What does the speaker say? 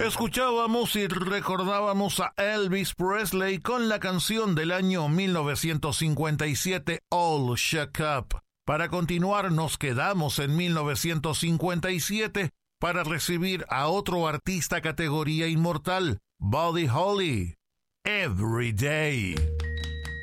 Escuchábamos y recordábamos a Elvis Presley con la canción del año 1957, All Shook Up. Para continuar, nos quedamos en 1957 para recibir a otro artista categoría inmortal, Buddy Holly, Every Day.